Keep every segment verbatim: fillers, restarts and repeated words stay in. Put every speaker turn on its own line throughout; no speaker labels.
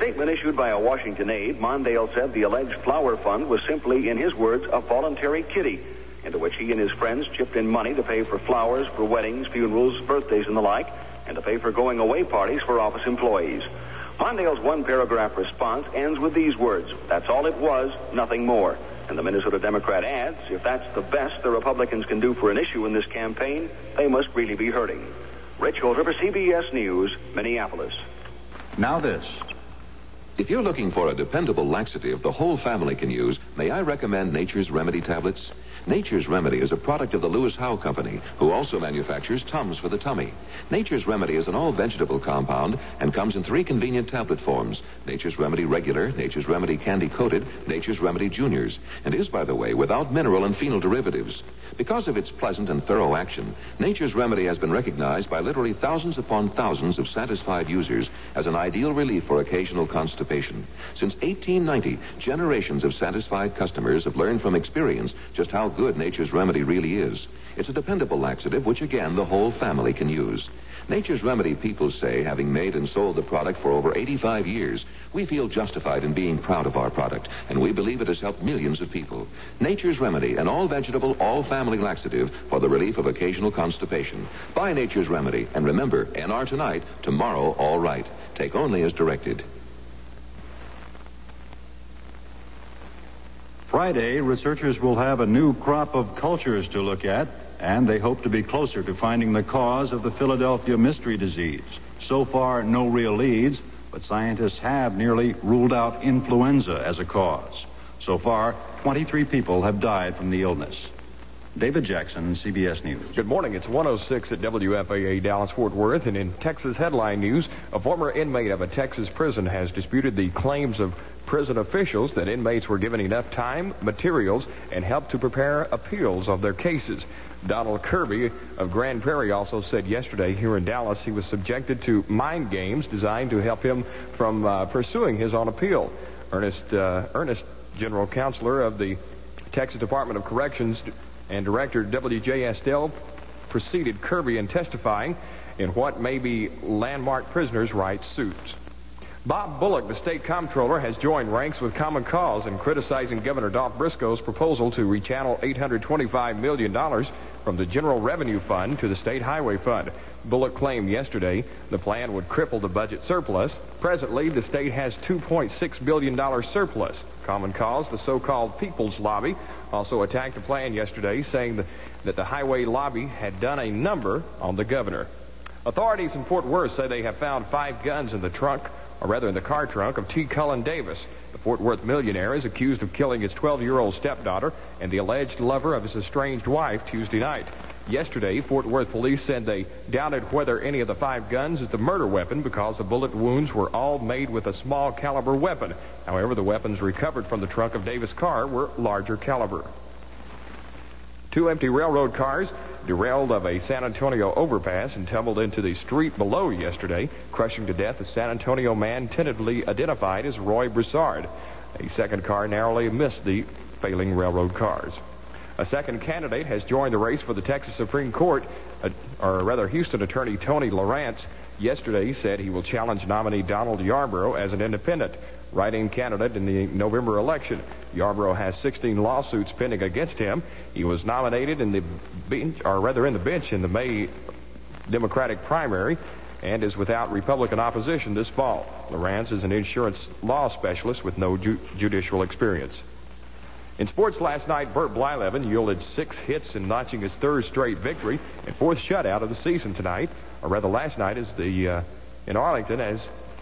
statement issued by a Washington aide, Mondale said the alleged flower fund was simply, in his words, a voluntary kitty, into which he and his friends chipped in money to pay for flowers for weddings, funerals, birthdays, and the like, and to pay for going-away parties for office employees. Mondale's one-paragraph response ends with these words: "That's all it was, nothing more." And the Minnesota Democrat adds, if that's the best the Republicans can do for an issue in this campaign, they must really be hurting. Rich Holder for C B S News, Minneapolis.
Now this.
If you're looking for a dependable laxative the whole family can use, may I recommend Nature's Remedy tablets? Nature's Remedy is a product of the Lewis Howe Company, who also manufactures Tums for the tummy. Nature's Remedy is an all-vegetable compound and comes in three convenient tablet forms: Nature's Remedy Regular, Nature's Remedy Candy Coated, Nature's Remedy Juniors, and is, by the way, without mineral and phenol derivatives. Because of its pleasant and thorough action, Nature's Remedy has been recognized by literally thousands upon thousands of satisfied users as an ideal relief for occasional constipation. Since eighteen ninety, generations of satisfied customers have learned from experience just how good Nature's Remedy really is. It's a dependable laxative which, again, the whole family can use. Nature's Remedy people say, having made and sold the product for over eighty-five years, we feel justified in being proud of our product, and we believe it has helped millions of people. Nature's Remedy, an all-vegetable, all-family laxative for the relief of occasional constipation. Buy Nature's Remedy, and remember, N R tonight, tomorrow all right. Take only as directed.
Friday, researchers will have a new crop of cultures to look at, and they hope to be closer to finding the cause of the Philadelphia mystery disease. So far, no real leads, but scientists have nearly ruled out influenza as a cause. So far, twenty-three people have died from the illness. David Jackson, C B S News.
Good morning. It's one oh six at W F A A Dallas-Fort Worth, and in Texas headline news, a former inmate of a Texas prison has disputed the claims of prison officials that inmates were given enough time, materials, and help to prepare appeals of their cases. Donald Kirby of Grand Prairie also said yesterday here in Dallas he was subjected to mind games designed to help him from uh, pursuing his own appeal. Ernest, uh, Ernest, General Counselor of the Texas Department of Corrections and Director W J Estelle, preceded Kirby in testifying in what may be landmark prisoners' rights suits. Bob Bullock, the state comptroller, has joined ranks with Common Cause in criticizing Governor Dolph Briscoe's proposal to rechannel eight hundred twenty-five million dollars from the General Revenue Fund to the State Highway Fund. Bullock claimed yesterday the plan would cripple the budget surplus. Presently, the state has two point six billion dollars surplus. Common Cause, the so-called People's Lobby, also attacked the plan yesterday, saying that, that the highway lobby had done a number on the governor. Authorities in Fort Worth say they have found five guns in the trunk, or rather in the car trunk, of T. Cullen Davis. The Fort Worth millionaire is accused of killing his twelve-year-old stepdaughter and the alleged lover of his estranged wife Tuesday night. Yesterday, Fort Worth police said they doubted whether any of the five guns is the murder weapon because the bullet wounds were all made with a small caliber weapon. However, the weapons recovered from the trunk of Davis' car were larger caliber. Two empty railroad cars derailed of a San Antonio overpass and tumbled into the street below yesterday, crushing to death a San Antonio man tentatively identified as Roy Broussard. A second car narrowly missed the failing railroad cars. A second candidate has joined the race for the Texas Supreme Court, uh, or rather Houston attorney Tony Lawrence yesterday said he will challenge nominee Donald Yarborough as an independent write-in candidate in the November election. Yarborough has sixteen lawsuits pending against him. He was nominated in the bench, or rather in the bench in the May Democratic primary and is without Republican opposition this fall. Lawrence is an insurance law specialist with no ju- judicial experience. In sports last night, Bert Blyleven yielded six hits in notching his third straight victory and fourth shutout of the season tonight, or rather last night, as the uh, in Arlington as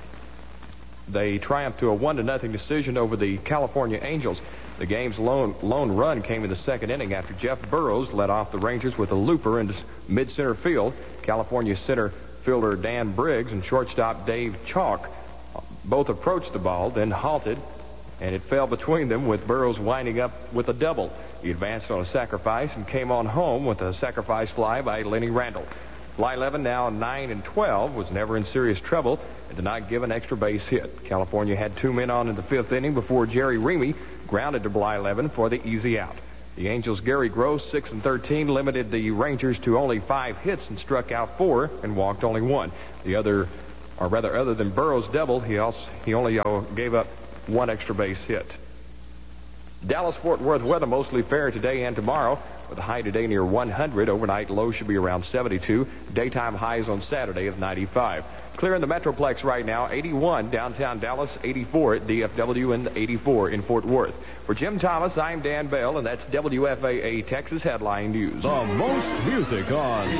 they triumphed to a one to nothing decision over the California Angels. The game's lone, lone run came in the second inning after Jeff Burrows led off the Rangers with a looper into mid-center field. California center fielder Dan Briggs and shortstop Dave Chalk both approached the ball, then halted, and it fell between them with Burrows winding up with a double. He advanced on a sacrifice and came on home with a sacrifice fly by Lenny Randall. Blyleven, now nine and twelve, was never in serious trouble and did not give an extra base hit. California had two men on in the fifth inning before Jerry Remy grounded to Blyleven for the easy out. The Angels' Gary Gross, six and thirteen, limited the Rangers to only five hits and struck out four and walked only one. The other or rather, other than Burrow's double, he also he only uh, gave up one extra base hit. Dallas-Fort Worth weather mostly fair today and tomorrow, with a high today near one hundred. Overnight low should be around seventy-two. Daytime highs on Saturday of ninety-five. Clear in the Metroplex right now, eighty-one downtown Dallas, eighty-four at D F W, and eighty-four in Fort Worth. For Jim Thomas, I'm Dan Bell, and that's W F A A Texas Headline News.
The most music on